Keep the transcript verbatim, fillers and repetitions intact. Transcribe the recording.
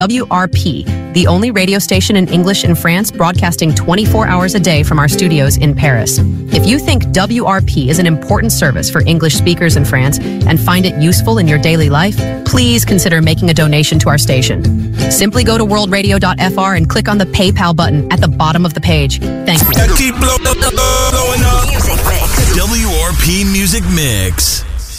W R P, the only radio station in English in France broadcasting twenty-four hours a day from our studios in Paris. If you think W R P is an important service for English speakers in France and find it useful in your daily life, please consider making a donation to our station. Simply go to world radio dot f r and click on the PayPal button at the bottom of the page. Thank you. Keep blowing up. W R P Music Mix.